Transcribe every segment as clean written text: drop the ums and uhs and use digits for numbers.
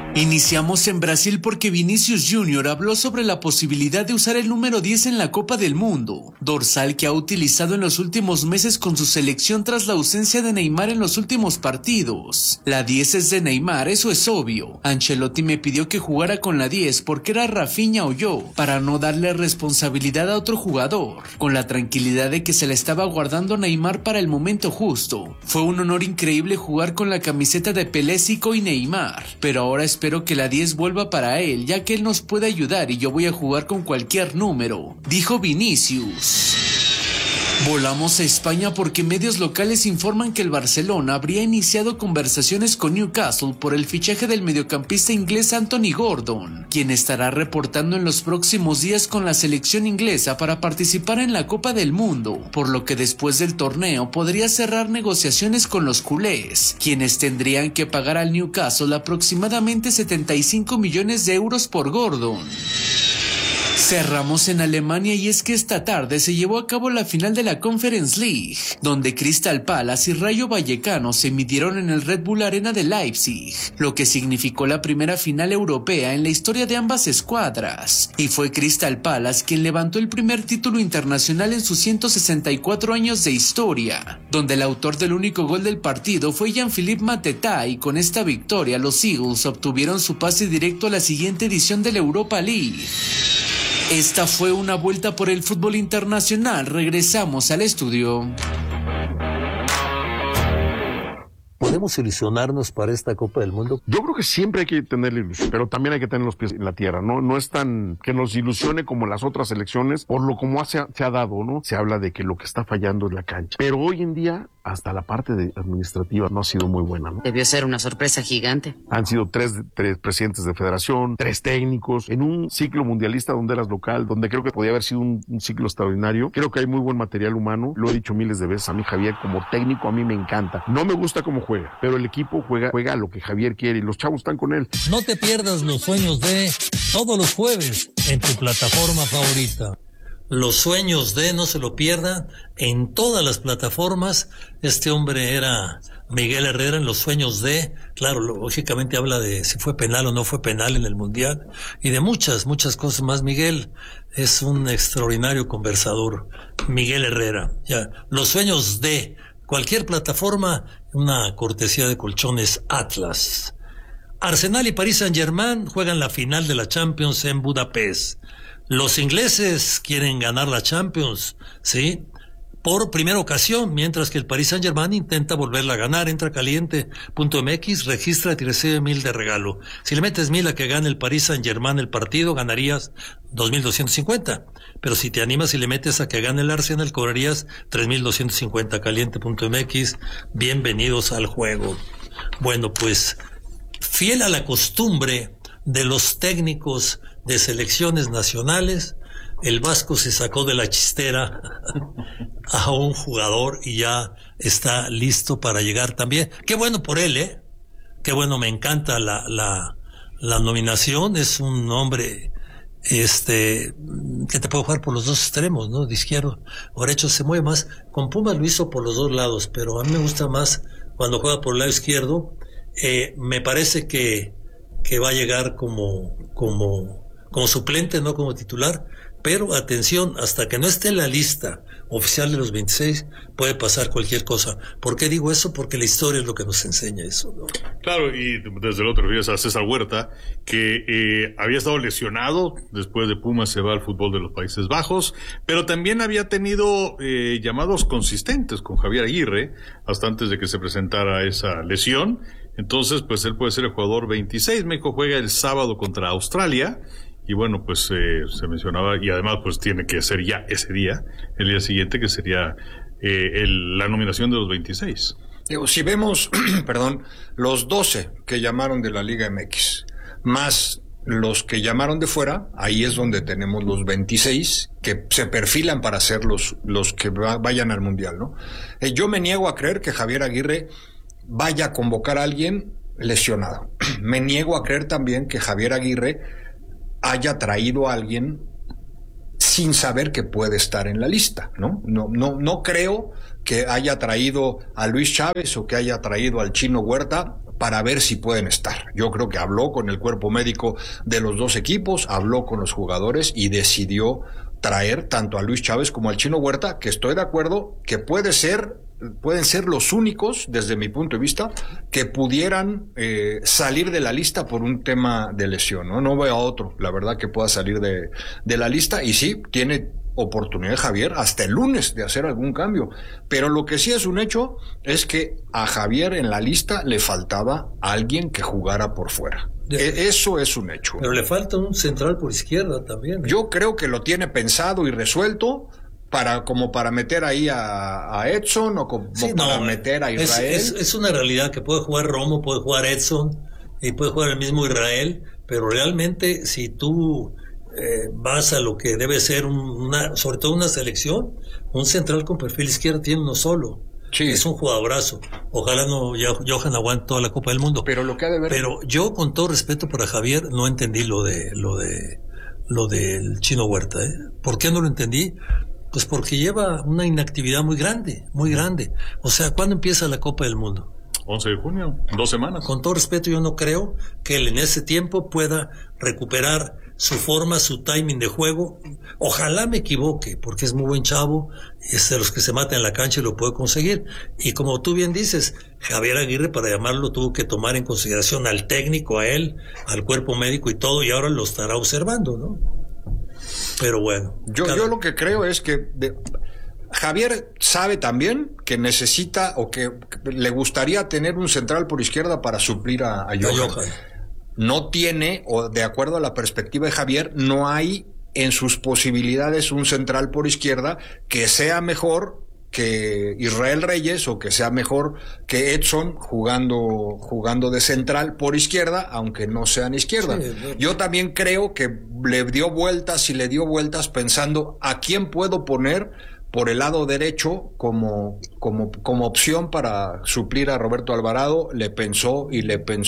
Iniciamos en Brasil porque Vinícius Júnior habló sobre la posibilidad de usar el número 10 en la Copa del Mundo, dorsal que ha utilizado en los últimos meses con su selección tras la ausencia de Neymar en los últimos partidos. La 10 es de Neymar, eso es obvio. Ancelotti me pidió que jugara con la 10 porque era Rafinha o yo, para no darle responsabilidad a otro jugador, con la tranquilidad de que se la estaba guardando Neymar para el momento justo. Fue un honor increíble jugar con la camiseta de Pelé, Zico y Neymar, pero ahora espero que la 10 vuelva para él, ya que él nos puede ayudar y yo voy a jugar con cualquier número, dijo Vinícius. Volamos a España porque medios locales informan que el Barcelona habría iniciado conversaciones con Newcastle por el fichaje del mediocampista inglés Anthony Gordon, quien estará reportando en los próximos días con la selección inglesa para participar en la Copa del Mundo, por lo que después del torneo podría cerrar negociaciones con los culés, quienes tendrían que pagar al Newcastle aproximadamente 75 millones de euros por Gordon. Cerramos en Alemania y es que esta tarde se llevó a cabo la final de la Conference League, donde Crystal Palace y Rayo Vallecano se midieron en el Red Bull Arena de Leipzig, lo que significó la primera final europea en la historia de ambas escuadras, y fue Crystal Palace quien levantó el primer título internacional en sus 164 años de historia, donde el autor del único gol del partido fue Jean-Philippe Mateta, y con esta victoria los Eagles obtuvieron su pase directo a la siguiente edición de la Europa League. Esta fue una vuelta por el fútbol internacional. Regresamos al estudio. ¿Podemos ilusionarnos para esta Copa del Mundo? Yo creo que siempre hay que tener la ilusión, pero también hay que tener los pies en la tierra, ¿no? No es tan que nos ilusione como las otras elecciones, por lo como se ha dado, ¿no? Se habla de que lo que está fallando es la cancha. Pero hoy en día, hasta la parte administrativa no ha sido muy buena, ¿no? Debió ser una sorpresa gigante. Han sido tres presidentes de federación, 3 técnicos, en un ciclo mundialista donde eras local, donde creo que podía haber sido un ciclo extraordinario. Creo que hay muy buen material humano, lo he dicho miles de veces, a mí Javier como técnico a mí me encanta. No me gusta cómo juega, pero el equipo juega a lo que Javier quiere y los chavos están con él. No te pierdas los sueños de todos los jueves en tu plataforma favorita. Los sueños de, no se lo pierdan, en todas las plataformas. Este hombre era Miguel Herrera en Los sueños de, claro, lógicamente habla de si fue penal o no fue penal en el Mundial, y de muchas cosas más. Miguel es un extraordinario conversador, Miguel Herrera. Ya, Los sueños de cualquier plataforma, una cortesía de Colchones Atlas. Arsenal y Paris Saint-Germain juegan la final de la Champions en Budapest. Los ingleses quieren ganar la Champions, ¿sí? Por primera ocasión, mientras que el Paris Saint-Germain intenta volverla a ganar. Entra a caliente.mx, registra y recibe 1,000 de regalo. Si le metes 1,000 a que gane el Paris Saint-Germain el partido, ganarías 2,250. Pero si te animas y le metes a que gane el Arsenal, cobrarías 3,250. Caliente.mx, bienvenidos al juego. Bueno, pues, fiel a la costumbre de los técnicos de selecciones nacionales, el Vasco se sacó de la chistera a un jugador y ya está listo para llegar también. Qué bueno por él, qué bueno, me encanta la nominación. Es un hombre que te puede jugar por los dos extremos, ¿no? De izquierdo o derecho, se mueve más. Con Pumas lo hizo por los dos lados, pero a mí me gusta más cuando juega por el lado izquierdo. Me parece que va a llegar como suplente, no como titular, pero atención, hasta que no esté en la lista oficial de los 26, puede pasar cualquier cosa. ¿Por qué digo eso? Porque la historia es lo que nos enseña eso, ¿no? Claro, y desde el otro refieres a César Huerta, que había estado lesionado, después de Pumas se va al fútbol de los Países Bajos, pero también había tenido llamados consistentes con Javier Aguirre, hasta antes de que se presentara esa lesión. Entonces, pues él puede ser el jugador 26. México juega el sábado contra Australia. Y bueno, pues se mencionaba, y además pues tiene que ser ya ese día, el día siguiente, que sería la nominación de los 26. Digo, si vemos, los 12 que llamaron de la Liga MX, más los que llamaron de fuera, ahí es donde tenemos los 26 que se perfilan para ser los que vayan al Mundial, ¿no? Yo me niego a creer que Javier Aguirre vaya a convocar a alguien lesionado. Me niego a creer también que Javier Aguirre haya traído a alguien sin saber que puede estar en la lista, ¿no? No creo que haya traído a Luis Chávez o que haya traído al Chino Huerta para ver si pueden estar. Yo creo que habló con el cuerpo médico de los dos equipos, habló con los jugadores y decidió traer tanto a Luis Chávez como al Chino Huerta, que estoy de acuerdo que pueden ser los únicos, desde mi punto de vista, que pudieran salir de la lista por un tema de lesión, ¿no? No veo a otro, la verdad, que pueda salir de la lista, y sí, tiene oportunidad Javier hasta el lunes de hacer algún cambio, pero lo que sí es un hecho es que a Javier en la lista le faltaba alguien que jugara por fuera. Eso es un hecho. Pero le falta un central por izquierda también. Yo creo que lo tiene pensado y resuelto para meter ahí a Edson o para meter a Israel. Es una realidad que puede jugar Romo, puede jugar Edson y puede jugar el mismo Israel, pero realmente si tú vas a lo que debe ser sobre todo una selección, un central con perfil izquierdo tiene uno solo. Sí. Es un jugadorazo. Ojalá Johan aguante toda la Copa del Mundo. Pero lo que ha de ver. Pero yo, con todo respeto para Javier, no entendí lo del Chino Huerta, ¿eh? ¿Por qué no lo entendí? Pues porque lleva una inactividad muy grande, muy grande. O sea, ¿cuándo empieza la Copa del Mundo? 11 de junio, 2 semanas. Con todo respeto, yo no creo que él en ese tiempo pueda recuperar su forma, su timing de juego. Ojalá me equivoque, porque es muy buen chavo, es de los que se mata en la cancha y lo puede conseguir. Y como tú bien dices, Javier Aguirre, para llamarlo, tuvo que tomar en consideración al técnico, a él, al cuerpo médico y todo, y ahora lo estará observando, ¿no? Pero bueno. Yo lo que creo es que Javier sabe también que necesita o que le gustaría tener un central por izquierda para suplir a Johan. No tiene, o de acuerdo a la perspectiva de Javier, no hay en sus posibilidades un central por izquierda que sea mejor que Israel Reyes o que sea mejor que Edson jugando de central por izquierda, aunque no sean izquierda. Sí, yo también creo que le dio vueltas pensando a quién puedo poner por el lado derecho como opción para suplir a Roberto Alvarado. Le pensó y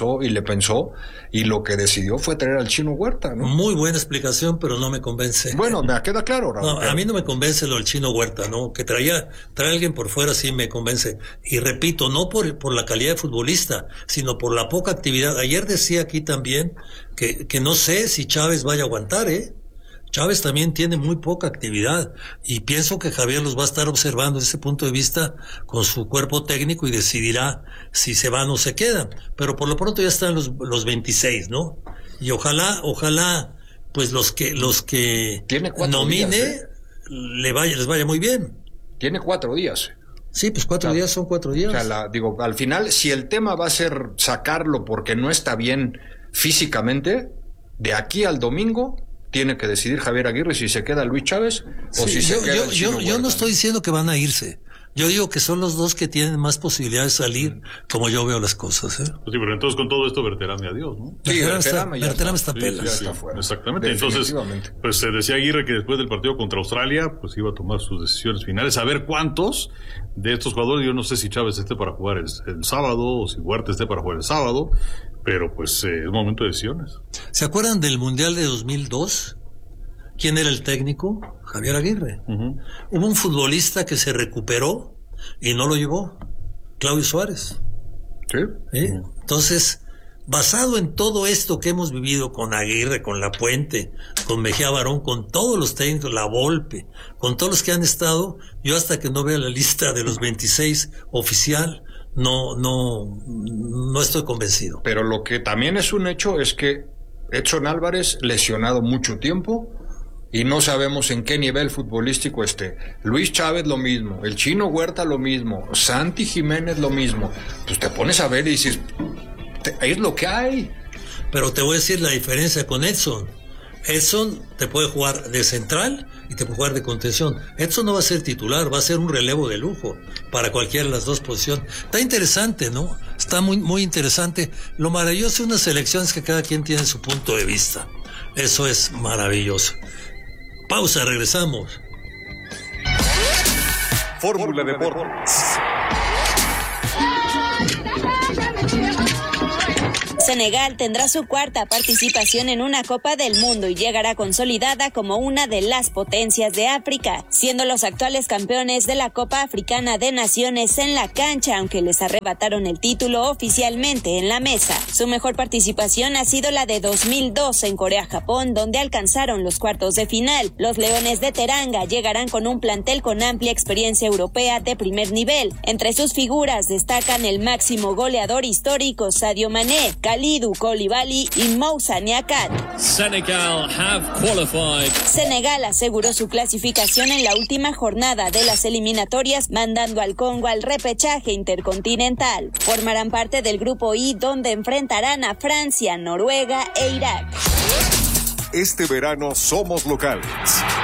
lo que decidió fue traer al Chino Huerta, ¿no? Muy buena explicación, pero no me convence. Bueno, me queda claro, Raúl. No, a mí no me convence lo del Chino Huerta, ¿no? Que trae a alguien por fuera sí me convence. Y repito, no por la calidad de futbolista, sino por la poca actividad. Ayer decía aquí también que no sé si Chávez vaya a aguantar, ¿eh? Chávez también tiene muy poca actividad y pienso que Javier los va a estar observando desde ese punto de vista con su cuerpo técnico y decidirá si se van o se quedan. Pero por lo pronto ya están los 26, ¿no? Y ojalá, pues los que nomine días, les vaya muy bien. Tiene 4 días. Sí, pues 4 días son 4 días. O sea, al final, si el tema va a ser sacarlo porque no está bien físicamente, de aquí al domingo tiene que decidir Javier Aguirre si se queda Luis Chávez o si se queda yo no estoy diciendo que van a irse. Yo digo que son los dos que tienen más posibilidades de salir, como yo veo las cosas, ¿eh? Pues sí, pero entonces con todo esto Berterame adiós, ¿no? Sí, Berterame está pelas. Sí, exactamente. Entonces, pues se decía Aguirre que después del partido contra Australia, pues iba a tomar sus decisiones finales, a ver cuántos de estos jugadores. Yo no sé si Chávez esté para jugar el sábado o si Huerta esté para jugar el sábado, pero pues es momento de decisiones. ¿Se acuerdan del Mundial de 2002? ¿Quién era el técnico? Javier Aguirre. Uh-huh. Hubo un futbolista que se recuperó y no lo llevó, Claudio Suárez. ¿Sí? Entonces, basado en todo esto que hemos vivido con Aguirre, con Lapuente, con Mejía Barón, con todos los técnicos, la Volpe, con todos los que han estado, yo hasta que no vea la lista de los 26 oficial, no estoy convencido. Pero lo que también es un hecho es que Edson Álvarez, lesionado mucho tiempo, y no sabemos en qué nivel futbolístico esté. Luis Chávez lo mismo, el Chino Huerta lo mismo, Santi Jiménez lo mismo. Pues te pones a ver y dices, es lo que hay. Pero te voy a decir la diferencia con Edson. Edson te puede jugar de central y te puede jugar de contención. Edson no va a ser titular, va a ser un relevo de lujo para cualquiera de las dos posiciones. Está interesante, ¿no? Está muy, muy interesante. Lo maravilloso de una selección es que cada quien tiene su punto de vista. Eso es maravilloso. Pausa, regresamos. Fórmula Deportes. Senegal tendrá su cuarta participación en una Copa del Mundo y llegará consolidada como una de las potencias de África, siendo los actuales campeones de la Copa Africana de Naciones en la cancha, aunque les arrebataron el título oficialmente en la mesa. Su mejor participación ha sido la de 2002 en Corea-Japón, donde alcanzaron los cuartos de final. Los Leones de Teranga llegarán con un plantel con amplia experiencia europea de primer nivel. Entre sus figuras destacan el máximo goleador histórico Sadio Mané, Kalidou Koulibaly y Moussa Niakhaté. Senegal aseguró su clasificación en la última jornada de las eliminatorias, mandando al Congo al repechaje intercontinental. Formarán parte del grupo I, donde enfrentarán a Francia, Noruega e Irak. Este verano somos locales.